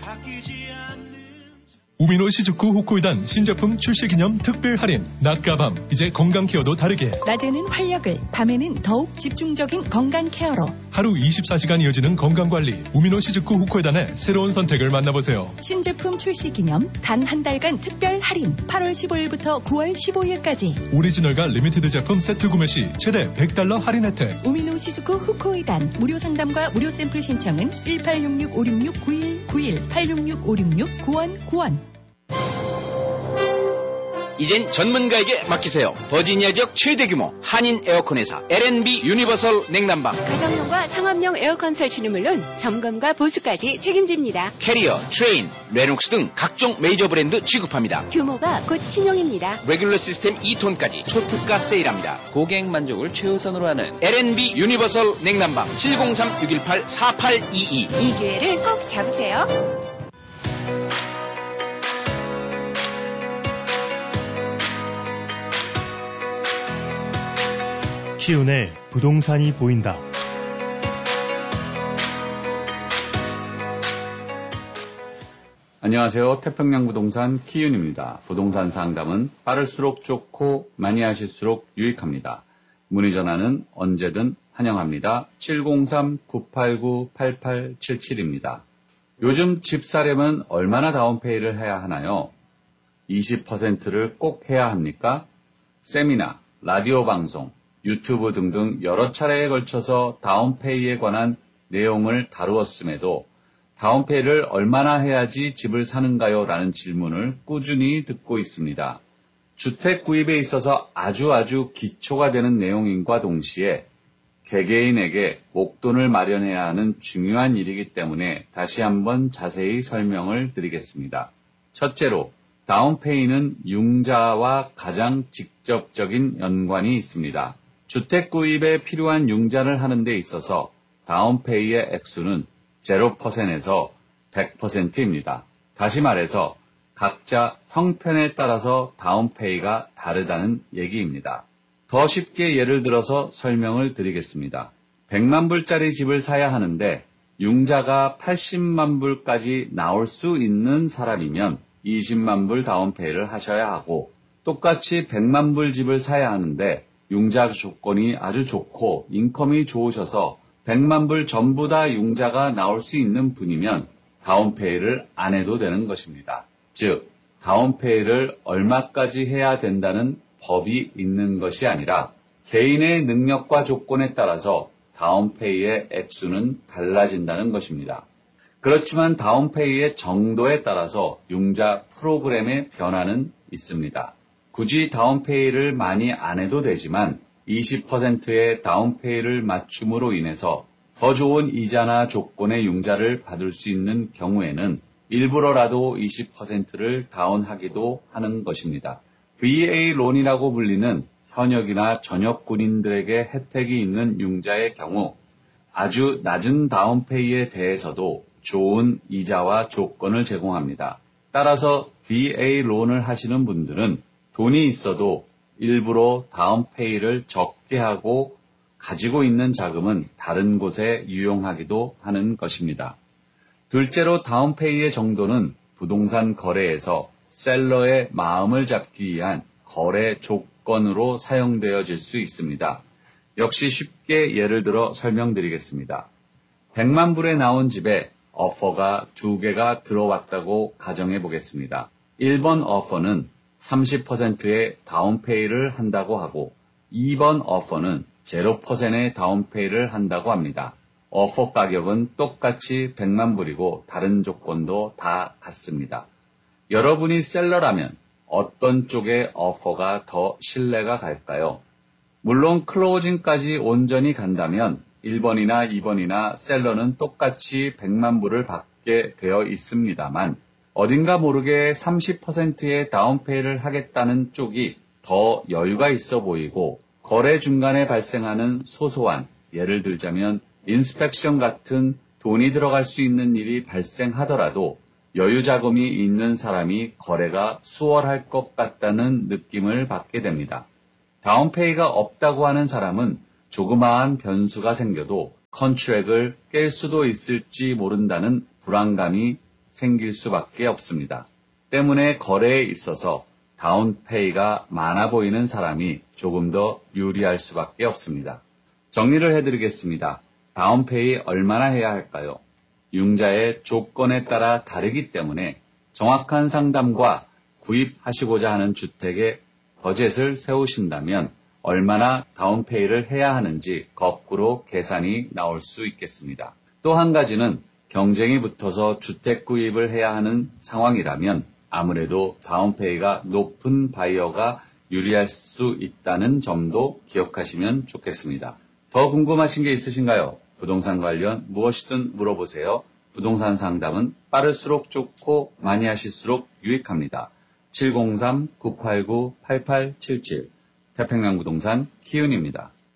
우미노 시즈쿠 후코이단 신제품 출시 기념 특별 할인. 낮과 밤, 이제 건강 케어도 다르게. 낮에는 활력을, 밤에는 더욱 집중적인 건강 케어로. 하루 24시간 이어지는 건강관리. 우미노 시즈쿠 후코이단의 새로운 선택을 만나보세요. 신제품 출시 기념 단 한 달간 특별 할인. 8월 15일부터 9월 15일까지. 오리지널과 리미티드 제품 세트 구매 시 최대 $100 할인 혜택. 우미노 시즈쿠 후코이단. 무료 상담과 무료 샘플 신청은 1866-566-9191, 866-566-9191. 이젠 전문가에게 맡기세요. 버지니아 지역 최대 규모 한인 에어컨 회사 L&B 유니버설 냉난방. 가정용과 상업용 에어컨 설치는 물론 점검과 보수까지 책임집니다. 캐리어, 트레인, 레녹스 등 각종 메이저 브랜드 취급합니다. 규모가 곧 신용입니다. 레귤러 시스템 2톤까지 초특가 세일합니다. 고객 만족을 최우선으로 하는 L&B 유니버설 냉난방 703-618-4822. 이 기회를 꼭 잡으세요. 키운의 부동산이 보인다. 안녕하세요. 태평양 부동산 키윤입니다. 부동산 상담은 빠를수록 좋고 많이 하실수록 유익합니다. 문의 전화는 언제든 환영합니다. 703-989-8877입니다. 요즘 집 사려면 얼마나 다운페이를 해야 하나요? 20%를 꼭 해야 합니까? 세미나, 라디오 방송, 유튜브 등등 여러 차례에 걸쳐서 다운페이에 관한 내용을 다루었음에도 다운페이를 얼마나 해야지 집을 사는가요? 라는 질문을 꾸준히 듣고 있습니다. 주택 구입에 있어서 아주 기초가 되는 내용인과 동시에 개개인에게 목돈을 마련해야 하는 중요한 일이기 때문에 다시 한번 자세히 설명을 드리겠습니다. 첫째로, 다운페이는 융자와 가장 직접적인 연관이 있습니다. 주택 구입에 필요한 융자를 하는 데 있어서 다운페이의 액수는 0%에서 100%입니다. 다시 말해서 각자 형편에 따라서 다운페이가 다르다는 얘기입니다. 더 쉽게 예를 들어서 설명을 드리겠습니다. 100만 불짜리 집을 사야 하는데 융자가 80만 불까지 나올 수 있는 사람이면 20만 불 다운페이를 하셔야 하고, 똑같이 100만 불 집을 사야 하는데 융자 조건이 아주 좋고 인컴이 좋으셔서 100만 불 전부 다 융자가 나올 수 있는 분이면 다운페이를 안 해도 되는 것입니다. 즉, 다운페이를 얼마까지 해야 된다는 법이 있는 것이 아니라 개인의 능력과 조건에 따라서 다운페이의 액수는 달라진다는 것입니다. 그렇지만 다운페이의 정도에 따라서 융자 프로그램의 변화는 있습니다. 굳이 다운페이를 많이 안 해도 되지만 20%의 다운페이를 맞춤으로 인해서 더 좋은 이자나 조건의 융자를 받을 수 있는 경우에는 일부러라도 20%를 다운하기도 하는 것입니다. VA론이라고 불리는 현역이나 전역 군인들에게 혜택이 있는 융자의 경우 아주 낮은 다운페이에 대해서도 좋은 이자와 조건을 제공합니다. 따라서 VA론을 하시는 분들은 돈이 있어도 일부러 다운페이를 적게 하고 가지고 있는 자금은 다른 곳에 유용하기도 하는 것입니다. 둘째로, 다운페이의 정도는 부동산 거래에서 셀러의 마음을 잡기 위한 거래 조건으로 사용되어질 수 있습니다. 역시 쉽게 예를 들어 설명드리겠습니다. 100만 불에 나온 집에 오퍼가 2개가 들어왔다고 가정해 보겠습니다. 1번 오퍼는 30%의 다운페이를 한다고 하고 2번 오퍼는 0%의 다운페이를 한다고 합니다. 오퍼 가격은 똑같이 100만 불이고 다른 조건도 다 같습니다. 여러분이 셀러라면 어떤 쪽의 오퍼가 더 신뢰가 갈까요? 물론 클로징까지 온전히 간다면 1번이나 2번이나 셀러는 똑같이 100만 불을 받게 되어 있습니다만 어딘가 모르게 30%의 다운페이를 하겠다는 쪽이 더 여유가 있어 보이고 거래 중간에 발생하는 소소한, 예를 들자면 인스펙션 같은 돈이 들어갈 수 있는 일이 발생하더라도 여유 자금이 있는 사람이 거래가 수월할 것 같다는 느낌을 받게 됩니다. 다운페이가 없다고 하는 사람은 조그마한 변수가 생겨도 컨트랙을 깰 수도 있을지 모른다는 불안감이 생길 수밖에 없습니다. 때문에 거래에 있어서 다운페이가 많아 보이는 사람이 조금 더 유리할 수밖에 없습니다. 정리를 해드리겠습니다. 다운페이 얼마나 해야 할까요? 융자의 조건에 따라 다르기 때문에 정확한 상담과 구입하시고자 하는 주택에 버젯을 세우신다면 얼마나 다운페이를 해야 하는지 거꾸로 계산이 나올 수 있겠습니다. 또 한 가지는 경쟁이 붙어서 주택 구입을 해야 하는 상황이라면 아무래도 다운페이가 높은 바이어가 유리할 수 있다는 점도 기억하시면 좋겠습니다. 더 궁금하신 게 있으신가요? 부동산 관련 무엇이든 물어보세요. 부동산 상담은 빠를수록 좋고 많이 하실수록 유익합니다. 703-989-8877 태평양부동산 키은입니다.